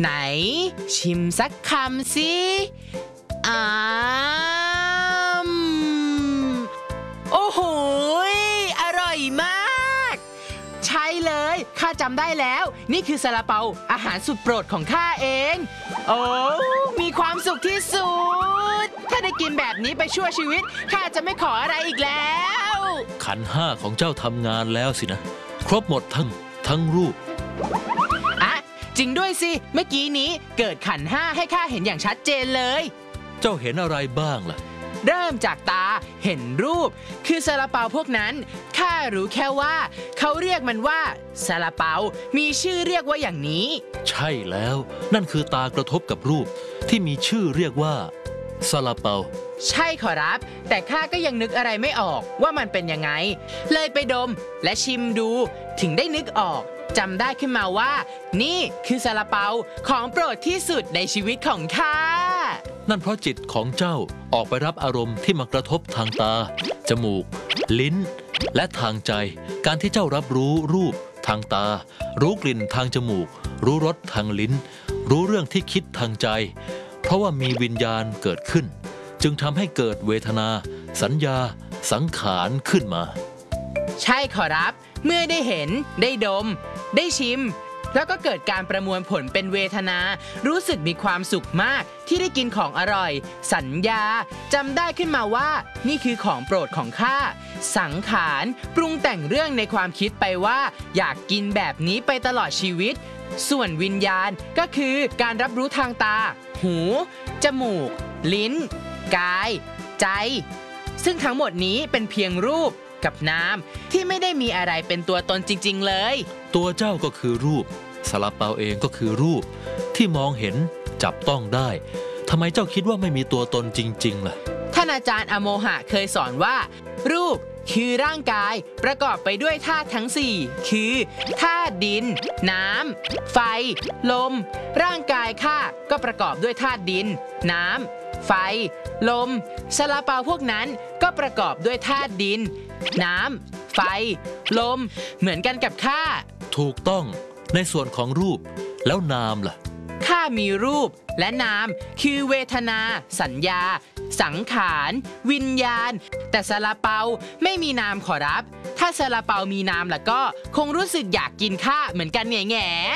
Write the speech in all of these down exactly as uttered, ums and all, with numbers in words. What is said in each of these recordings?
ไหน ชิมสักคำสิอ้ามโอ้โหอร่อยมากใช่เลยข้าจำได้แล้วนี่คือซาลาเปาอาหารสุดโปรดของข้าเองโอ้มีความสุขที่สุดถ้าได้กินแบบนี้ไปชั่วชีวิตข้าจะไม่ขออะไรอีกแล้วขันห้าของเจ้าทำงานแล้วสินะครบหมดทั้งทั้งรูปอะจริงด้วยสิเมื่อกี้นี้เกิดขันห้าให้ข้าเห็นอย่างชัดเจนเลยเจ้าเห็นอะไรบ้างล่ะเริ่มจากตาเห็นรูปคือซาลาเปาพวกนั้นข้ารู้แค่ว่าเขาเรียกมันว่าซาลาเปามีชื่อเรียกว่าอย่างนี้ใช่แล้วนั่นคือตากระทบกับรูปที่มีชื่อเรียกว่าซาลาเปาใช่ขอรับแต่ข้าก็ยังนึกอะไรไม่ออกว่ามันเป็นยังไงเลยไปดมและชิมดูถึงได้นึกออกจำได้ขึ้นมาว่านี่คือซาลาเปาของโปรดที่สุดในชีวิตของข้านั่นเพราะจิตของเจ้าออกไปรับอารมณ์ที่มากระทบทางตาจมูกลิ้นและทางใจการที่เจ้ารับรู้รูปทางตารู้กลิ่นทางจมูกรู้รสทางลิ้นรู้เรื่องที่คิดทางใจเพราะว่ามีวิญญาณเกิดขึ้นจึงทำให้เกิดเวทนาสัญญาสังขารขึ้นมาใช่ขอรับเมื่อได้เห็นได้ดมได้ชิมแล้วก็เกิดการประมวลผลเป็นเวทนารู้สึกมีความสุขมากที่ได้กินของอร่อยสัญญาจำได้ขึ้นมาว่านี่คือของโปรดของข้าสังขารปรุงแต่งเรื่องในความคิดไปว่าอยากกินแบบนี้ไปตลอดชีวิตส่วนวิญญาณก็คือการรับรู้ทางตาหูจมูกลิ้นกายใจซึ่งทั้งหมดนี้เป็นเพียงรูปกับนามที่ไม่ได้มีอะไรเป็นตัวตนจริงๆเลยตัวเจ้าก็คือรูปซาลาเปาเองก็คือรูปที่มองเห็นจับต้องได้ทำไมเจ้าคิดว่าไม่มีตัวตนจริงๆล่ะท่านอาจารย์อโมหะเคยสอนว่ารูปคือร่างกายประกอบไปด้วยธาตุทั้งสี่คือธาตุดินน้ำไฟลมร่างกายข้าก็ประกอบด้วยธาตุดินน้ำไฟลมซาลาเปาพวกนั้นก็ประกอบด้วยธาตุดินน้ำไฟลมเหมือนกันกับข้าถูกต้องในส่วนของรูปแล้วนามล่ะข้ามีรูปและนามคือเวทนาสัญญาสังขารวิญญาณแต่ซาลาเปาไม่มีนามขอรับถ้าซาลาเปามีนามล่ะก็คงรู้สึกอยากกินข้าเหมือนกันแง่แง่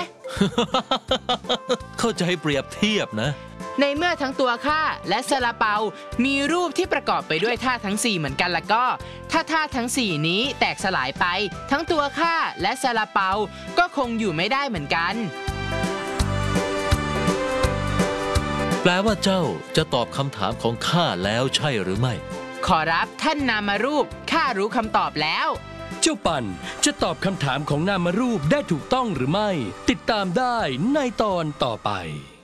เข้าใจเปรียบเทียบนะในเมื่อทั้งตัวข้าและซาลาเปามีรูปที่ประกอบไปด้วยธาตุทั้งสี่เหมือนกันแล้วก็ถ้าธาตุทั้งสี่นี้แตกสลายไปทั้งตัวข้าและซาลาเปาก็คงอยู่ไม่ได้เหมือนกันแปลว่าเจ้าจะตอบคำถามของข้าแล้วใช่หรือไม่ขอรับท่านนามารูปข้ารู้คำตอบแล้วเจ้าปันจะตอบคำถามของนามารูปได้ถูกต้องหรือไม่ติดตามได้ในตอนต่อไป